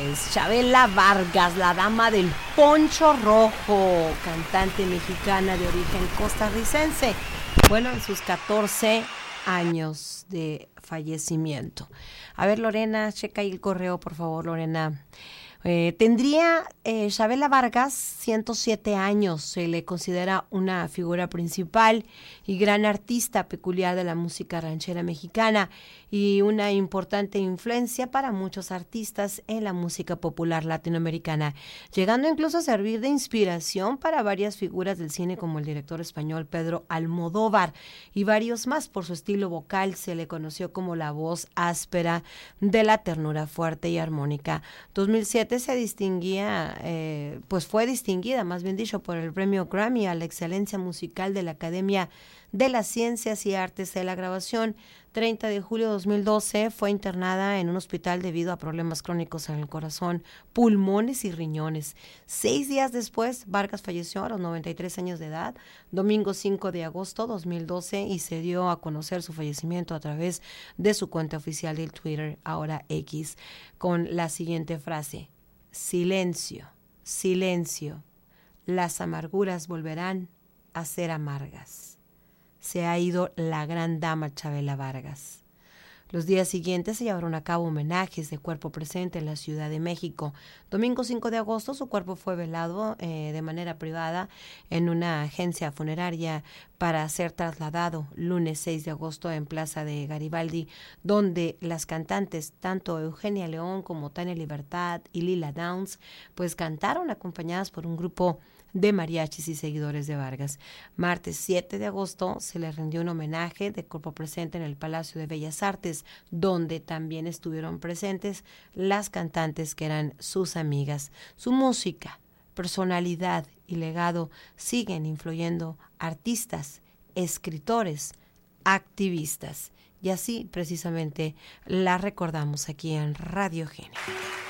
es Chabela Vargas, la dama del poncho rojo, cantante mexicana de origen costarricense. Bueno, en sus 14 años de fallecimiento. A ver, Lorena, checa ahí el correo, por favor, Lorena. Tendría Chabela Vargas 107 años, se le considera una figura principal y gran artista peculiar de la música ranchera mexicana y una importante influencia para muchos artistas en la música popular latinoamericana, llegando incluso a servir de inspiración para varias figuras del cine como el director español Pedro Almodóvar y varios más. Por su estilo vocal se le conoció como la voz áspera de la ternura fuerte y armónica. 2007 se distinguía, fue distinguida, más bien dicho, por el premio Grammy a la excelencia musical de la Academia de las Ciencias y Artes de la Grabación. 30 de julio de 2012 fue internada en un hospital debido a problemas crónicos en el corazón, pulmones y riñones. 6 días después, Vargas falleció a los 93 años de edad, domingo 5 de agosto de 2012, y se dio a conocer su fallecimiento a través de su cuenta oficial de Twitter, ahora X, con la siguiente frase: silencio, silencio, las amarguras volverán a ser amargas. Se ha ido la gran dama Chabela Vargas. Los días siguientes se llevaron a cabo homenajes de cuerpo presente en la Ciudad de México. Domingo 5 de agosto su cuerpo fue velado de manera privada en una agencia funeraria para ser trasladado lunes 6 de agosto en Plaza de Garibaldi, donde las cantantes, tanto Eugenia León como Tania Libertad y Lila Downs, pues cantaron acompañadas por un grupo de mariachis y seguidores de Vargas. Martes 7 de agosto se le rindió un homenaje de cuerpo presente en el Palacio de Bellas Artes, donde también estuvieron presentes las cantantes que eran sus amigas. Su música, personalidad y legado siguen influyendo artistas, escritores, activistas. Y así precisamente la recordamos aquí en Radio Género.